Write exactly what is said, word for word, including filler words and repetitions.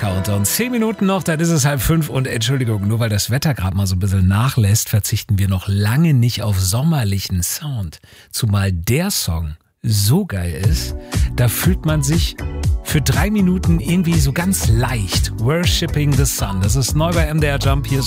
Countdown. Zehn Minuten noch, dann ist es halb fünf und Entschuldigung, nur weil das Wetter gerade mal so ein bisschen nachlässt, verzichten wir noch lange nicht auf sommerlichen Sound. Zumal der Song so geil ist, da fühlt man sich für drei Minuten irgendwie so ganz leicht. Worshipping the Sun. Das ist neu bei M D R Jump. Hier ist